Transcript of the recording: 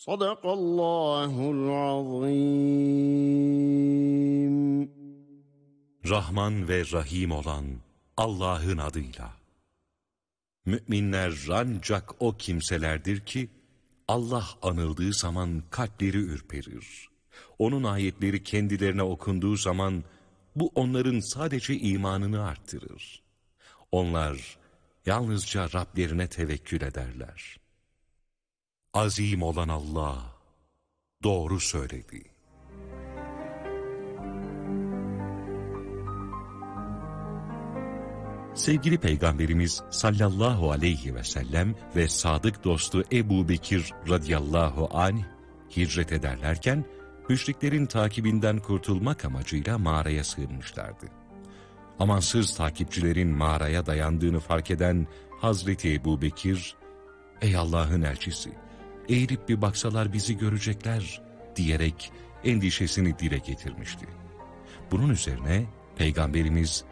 Sadakallahul azim. Rahman ve Rahim olan Allah'ın adıyla. Müminler ancak o kimselerdir ki, Allah anıldığı zaman kalpleri ürperir. Onun ayetleri kendilerine okunduğu zaman, bu onların sadece imanını arttırır. Onlar yalnızca Rablerine tevekkül ederler. Azim olan Allah doğru söyledi. Sevgili Peygamberimiz sallallahu aleyhi ve sellem ve sadık dostu Ebu Bekir radıyallahu anh hicret ederlerken, müşriklerin takibinden kurtulmak amacıyla mağaraya sığınmışlardı. Amansız takipçilerin mağaraya dayandığını fark eden Hazreti Ebu Bekir, "Ey Allah'ın elçisi, eğilip bir baksalar bizi görecekler," diyerek endişesini dile getirmişti. Bunun üzerine Peygamberimiz